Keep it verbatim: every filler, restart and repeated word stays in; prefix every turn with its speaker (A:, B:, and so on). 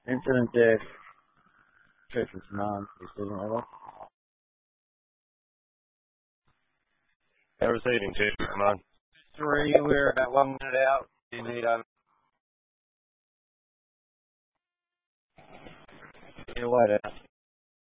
A: Incident deck. Check is non-precision level.
B: How receiving, Chief? Come on.
A: Three, we're about one minute out. You need a... Yeah, wait out.